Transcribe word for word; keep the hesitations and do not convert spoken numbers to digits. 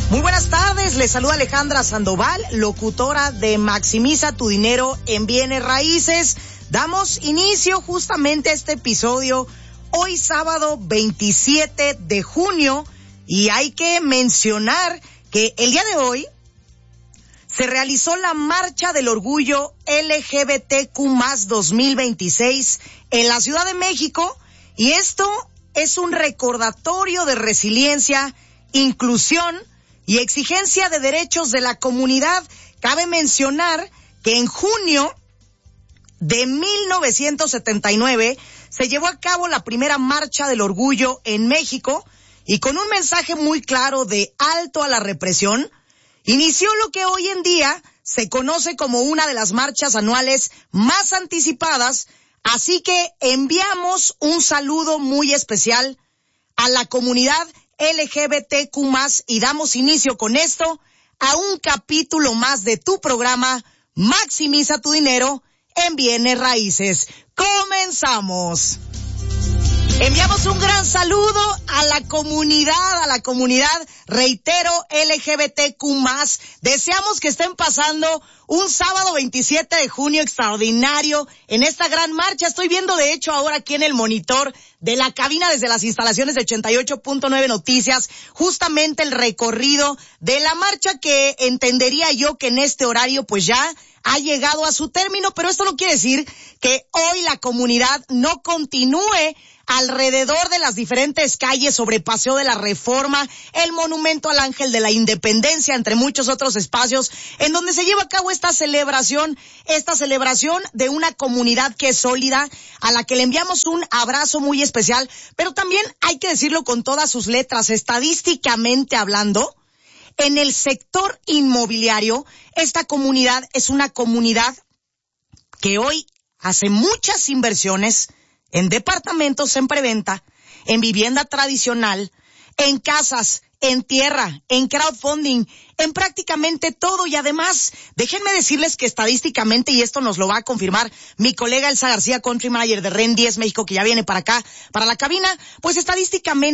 Muy buenas tardes, les saluda Alejandra Sandoval, locutora de Maximiza tu Dinero en Bienes Raíces. Damos inicio justamente a este episodio hoy sábado veintisiete de junio y hay que mencionar que el día de hoy se realizó la Marcha del Orgullo L G B T Q más dos mil veintiséis en la Ciudad de México y esto es un recordatorio de resiliencia, inclusión y exigencia de derechos de la comunidad. Cabe mencionar que en junio de mil novecientos setenta y nueve se llevó a cabo la primera Marcha del Orgullo en México y con un mensaje muy claro de alto a la represión, inició lo que hoy en día se conoce como una de las marchas anuales más anticipadas, así que enviamos un saludo muy especial a la comunidad L G B T Q más, y damos inicio con esto a un capítulo más de tu programa Maximiza tu Dinero en Bienes Raíces. ¡Comenzamos! Enviamos un gran saludo a la comunidad, a la comunidad, reitero, L G B T Q más. Deseamos que estén pasando un sábado veintisiete de junio extraordinario en esta gran marcha. Estoy viendo, de hecho, ahora aquí en el monitor de la cabina desde las instalaciones de ochenta y ocho punto nueve Noticias, justamente el recorrido de la marcha que entendería yo que en este horario pues ya ha llegado a su término, pero esto no quiere decir que hoy la comunidad no continúe alrededor de las diferentes calles sobre Paseo de la Reforma, el Monumento al Ángel de la Independencia, entre muchos otros espacios, en donde se lleva a cabo esta celebración, esta celebración de una comunidad que es sólida, a la que le enviamos un abrazo muy especial, pero también hay que decirlo con todas sus letras, estadísticamente hablando, en el sector inmobiliario, esta comunidad es una comunidad que hoy hace muchas inversiones en departamentos en preventa, en vivienda tradicional, en casas, en tierra, en crowdfunding, en prácticamente todo. Y además, déjenme decirles que estadísticamente, y esto nos lo va a confirmar mi colega Elsa García, Country Manager de REN diez México, que ya viene para acá, para la cabina, pues estadísticamente